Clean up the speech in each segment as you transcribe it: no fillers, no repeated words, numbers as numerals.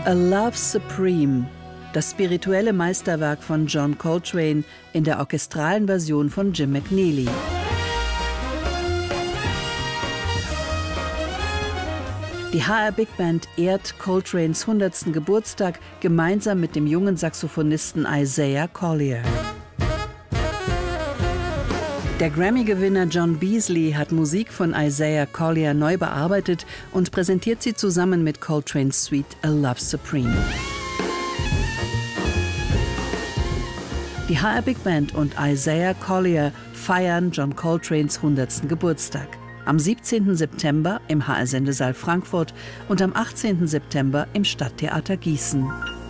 A Love Supreme, das spirituelle Meisterwerk von John Coltrane in der orchestralen Version von Jim McNeely. Die HR Big Band ehrt Coltranes 100. Geburtstag gemeinsam mit dem jungen Saxophonisten Isaiah Collier. Der Grammy-Gewinner John Beasley hat Musik von Isaiah Collier neu bearbeitet und präsentiert sie zusammen mit Coltrane's Suite A Love Supreme. Die HR Big Band und Isaiah Collier feiern John Coltranes 100. Geburtstag. Am 17. September im HR-Sendesaal Frankfurt und am 18. September im Stadttheater Gießen.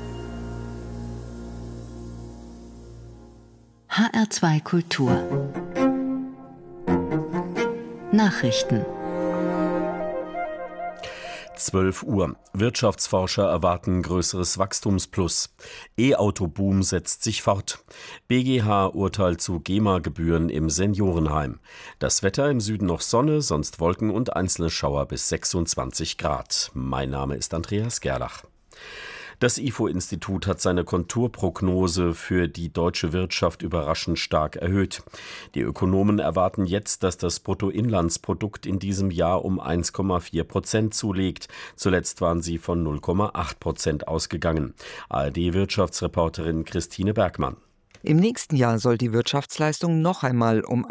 HR2 Kultur Nachrichten 12 Uhr. Wirtschaftsforscher erwarten größeres Wachstumsplus. E-Auto-Boom setzt sich fort. BGH urteilt zu GEMA-Gebühren im Seniorenheim. Das Wetter im Süden noch Sonne, sonst Wolken und einzelne Schauer bis 26 Grad. Mein Name ist Andreas Gerlach. Das IFO-Institut hat seine Konturprognose für die deutsche Wirtschaft überraschend stark erhöht. Die Ökonomen erwarten jetzt, dass das Bruttoinlandsprodukt in diesem Jahr um 1,4% zulegt. Zuletzt waren sie von 0,8% ausgegangen. ARD-Wirtschaftsreporterin Christine Bergmann. Im nächsten Jahr soll die Wirtschaftsleistung noch einmal um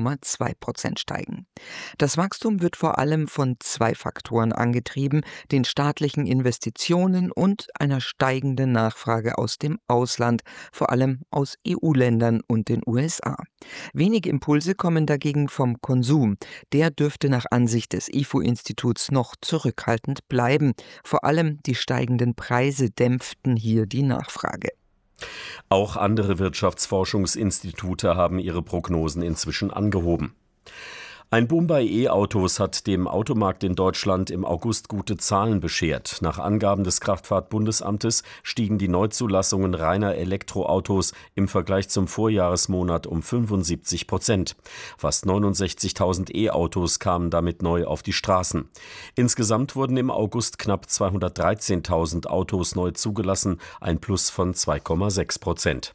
1,2% steigen. Das Wachstum wird vor allem von zwei Faktoren angetrieben, den staatlichen Investitionen und einer steigenden Nachfrage aus dem Ausland, vor allem aus EU-Ländern und den USA. Wenige Impulse kommen dagegen vom Konsum. Der dürfte nach Ansicht des IFO-Instituts noch zurückhaltend bleiben. Vor allem die steigenden Preise dämpften hier die Nachfrage. Auch andere Wirtschaftsforschungsinstitute haben ihre Prognosen inzwischen angehoben. Ein Boom bei E-Autos hat dem Automarkt in Deutschland im August gute Zahlen beschert. Nach Angaben des Kraftfahrtbundesamtes stiegen die Neuzulassungen reiner Elektroautos im Vergleich zum Vorjahresmonat um 75%. Fast 69.000 E-Autos kamen damit neu auf die Straßen. Insgesamt wurden im August knapp 213.000 Autos neu zugelassen, ein Plus von 2,6%.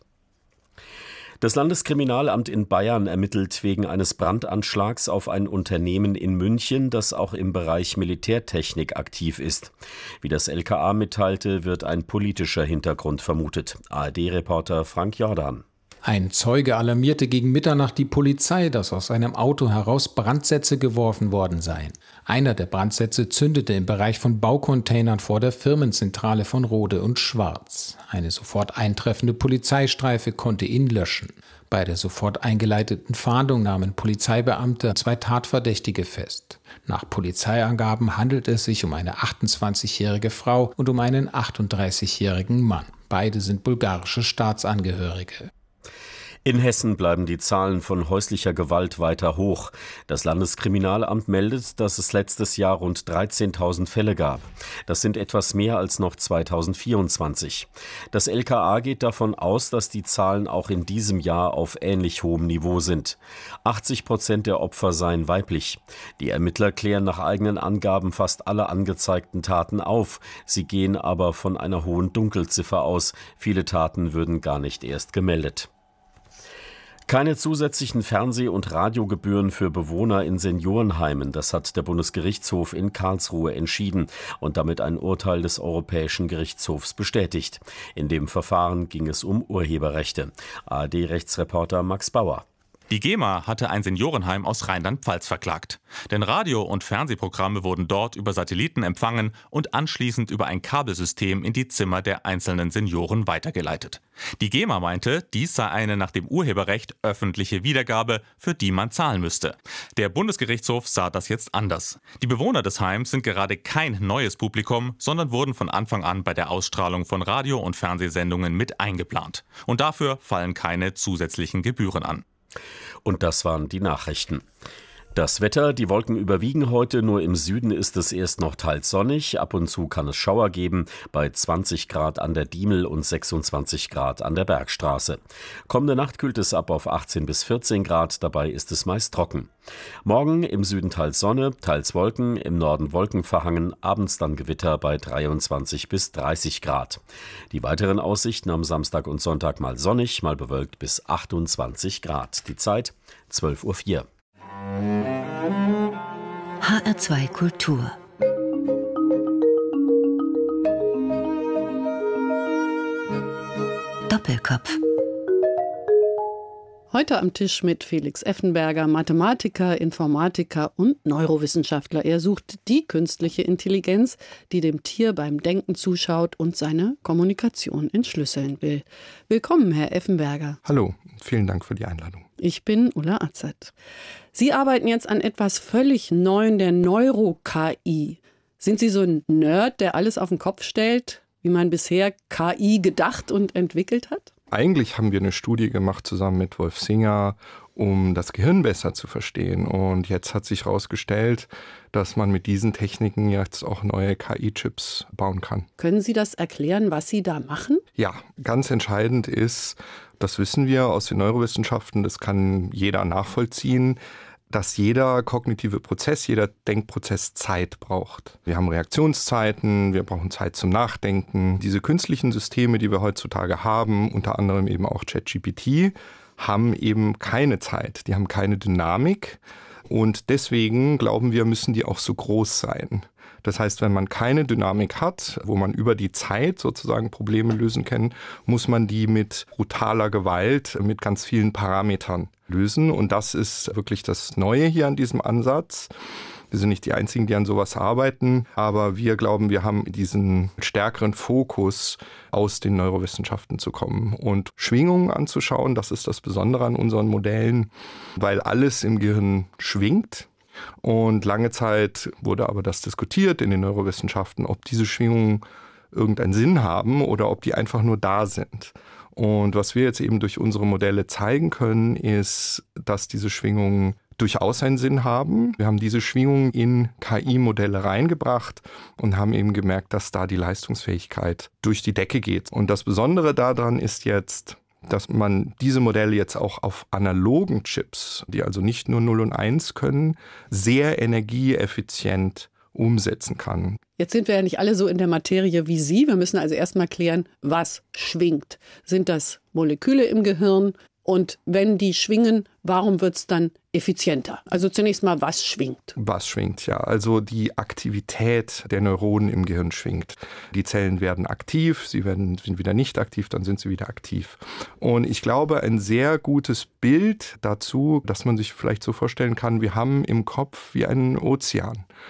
Das Landeskriminalamt in Bayern ermittelt wegen eines Brandanschlags auf ein Unternehmen in München, das auch im Bereich Militärtechnik aktiv ist. Wie das LKA mitteilte, wird ein politischer Hintergrund vermutet. ARD-Reporter Frank Jordan. Ein Zeuge alarmierte gegen Mitternacht die Polizei, dass aus einem Auto heraus Brandsätze geworfen worden seien. Einer der Brandsätze zündete im Bereich von Baucontainern vor der Firmenzentrale von Rohde und Schwarz. Eine sofort eintreffende Polizeistreife konnte ihn löschen. Bei der sofort eingeleiteten Fahndung nahmen Polizeibeamte 2 Tatverdächtige fest. Nach Polizeiangaben handelt es sich um eine 28-jährige Frau und um einen 38-jährigen Mann. Beide sind bulgarische Staatsangehörige. In Hessen bleiben die Zahlen von häuslicher Gewalt weiter hoch. Das Landeskriminalamt meldet, dass es letztes Jahr rund 13.000 Fälle gab. Das sind etwas mehr als noch 2024. Das LKA geht davon aus, dass die Zahlen auch in diesem Jahr auf ähnlich hohem Niveau sind. 80% der Opfer seien weiblich. Die Ermittler klären nach eigenen Angaben fast alle angezeigten Taten auf. Sie gehen aber von einer hohen Dunkelziffer aus. Viele Taten würden gar nicht erst gemeldet. Keine zusätzlichen Fernseh- und Radiogebühren für Bewohner in Seniorenheimen, das hat der Bundesgerichtshof in Karlsruhe entschieden und damit ein Urteil des Europäischen Gerichtshofs bestätigt. In dem Verfahren ging es um Urheberrechte. ARD-Rechtsreporter Max Bauer. Die GEMA hatte ein Seniorenheim aus Rheinland-Pfalz verklagt. Denn Radio- und Fernsehprogramme wurden dort über Satelliten empfangen und anschließend über ein Kabelsystem in die Zimmer der einzelnen Senioren weitergeleitet. Die GEMA meinte, dies sei eine nach dem Urheberrecht öffentliche Wiedergabe, für die man zahlen müsste. Der Bundesgerichtshof sah das jetzt anders. Die Bewohner des Heims sind gerade kein neues Publikum, sondern wurden von Anfang an bei der Ausstrahlung von Radio- und Fernsehsendungen mit eingeplant. Und dafür fallen keine zusätzlichen Gebühren an. Und das waren die Nachrichten. Das Wetter, die Wolken überwiegen heute, nur im Süden ist es erst noch teils sonnig, ab und zu kann es Schauer geben, bei 20 Grad an der Diemel und 26 Grad an der Bergstraße. Kommende Nacht kühlt es ab auf 18 bis 14 Grad, dabei ist es meist trocken. Morgen im Süden teils Sonne, teils Wolken, im Norden Wolken verhangen, abends dann Gewitter bei 23 bis 30 Grad. Die weiteren Aussichten am Samstag und Sonntag mal sonnig, mal bewölkt bis 28 Grad. Die Zeit 12:04 Uhr. HR2 Kultur. Doppelkopf. Heute am Tisch mit Felix Effenberger, Mathematiker, Informatiker und Neurowissenschaftler. Er sucht die künstliche Intelligenz, die dem Tier beim Denken zuschaut und seine Kommunikation entschlüsseln will. Willkommen, Herr Effenberger. Hallo, vielen Dank für die Einladung. Ich bin Ulla Azad. Sie arbeiten jetzt an etwas völlig Neuem, der Neuro-KI. Sind Sie so ein Nerd, der alles auf den Kopf stellt, wie man bisher KI gedacht und entwickelt hat? Eigentlich haben wir eine Studie gemacht zusammen mit Wolf Singer, um das Gehirn besser zu verstehen. Und jetzt hat sich herausgestellt, dass man mit diesen Techniken jetzt auch neue KI-Chips bauen kann. Können Sie das erklären, was Sie da machen? Ja, ganz entscheidend ist, das wissen wir aus den Neurowissenschaften, das kann jeder nachvollziehen, dass jeder kognitive Prozess, jeder Denkprozess Zeit braucht. Wir haben Reaktionszeiten, wir brauchen Zeit zum Nachdenken. Diese künstlichen Systeme, die wir heutzutage haben, unter anderem eben auch ChatGPT, haben eben keine Zeit, die haben keine Dynamik und deswegen glauben wir, müssen die auch so groß sein. Das heißt, wenn man keine Dynamik hat, wo man über die Zeit sozusagen Probleme lösen kann, muss man die mit brutaler Gewalt, mit ganz vielen Parametern lösen. Und das ist wirklich das Neue hier an diesem Ansatz. Wir sind nicht die Einzigen, die an sowas arbeiten, aber wir glauben, wir haben diesen stärkeren Fokus, aus den Neurowissenschaften zu kommen und Schwingungen anzuschauen. Das ist das Besondere an unseren Modellen, weil alles im Gehirn schwingt. Und lange Zeit wurde aber das diskutiert in den Neurowissenschaften, ob diese Schwingungen irgendeinen Sinn haben oder ob die einfach nur da sind. Und was wir jetzt eben durch unsere Modelle zeigen können, ist, dass diese Schwingungen durchaus einen Sinn haben. Wir haben diese Schwingungen in KI-Modelle reingebracht und haben eben gemerkt, dass da die Leistungsfähigkeit durch die Decke geht. Und das Besondere daran ist jetzt, dass man diese Modelle jetzt auch auf analogen Chips, die also nicht nur 0 und 1 können, sehr energieeffizient umsetzen kann. Jetzt sind wir ja nicht alle so in der Materie wie Sie. Wir müssen also erstmal klären, was schwingt. Sind das Moleküle im Gehirn? Und wenn die schwingen, warum wird es dann effizienter? Also zunächst mal, was schwingt? Was schwingt, ja. Also die Aktivität der Neuronen im Gehirn schwingt. Die Zellen werden aktiv, sind wieder nicht aktiv, dann sind sie wieder aktiv. Und ich glaube, ein sehr gutes Bild dazu, dass man sich vielleicht so vorstellen kann, wir haben im Kopf wie einen Ozean.